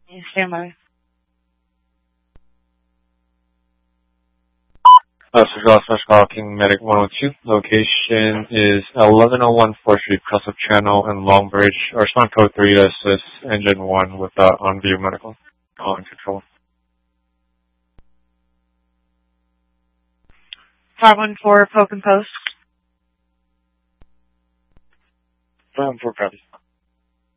Stand by. Central Special Call King Medic 102. Location is 1101 4th Street, Cross-Up Channel in Longbridge. Our respond code 3 to assist engine 1 with on-view medical. Calling control. 514 Poke and Post. 514 copy.